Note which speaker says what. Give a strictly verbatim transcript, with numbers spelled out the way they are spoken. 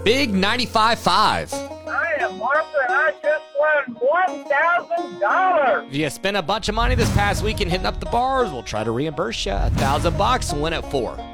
Speaker 1: Big ninety-five five.
Speaker 2: I am Martha, and I just won one thousand dollars.
Speaker 1: If you spent a bunch of money this past weekend hitting up the bars, we'll try to reimburse you a thousand bucks and win it four.